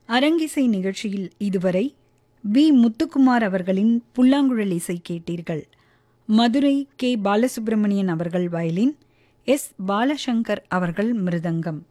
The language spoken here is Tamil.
அரங்கிசை நிகழ்ச்சியில் இதுவரை வி. முத்துக்குமார் அவர்களின் புல்லாங்குழல் இசை கேட்டீர்கள். மதுரை கே. பாலசுப்ரமணியன் அவர்கள் வயலின், எஸ். பாலசங்கர் அவர்கள் மிருதங்கம்.